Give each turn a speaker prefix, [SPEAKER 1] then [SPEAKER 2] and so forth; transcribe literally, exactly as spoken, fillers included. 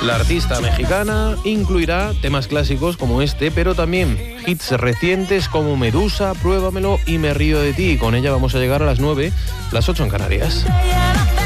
[SPEAKER 1] La artista mexicana incluirá temas clásicos como este, pero también hits recientes como Medusa, Pruébamelo y Me río de ti. Con ella vamos a llegar a las nueve, las ocho en Canarias.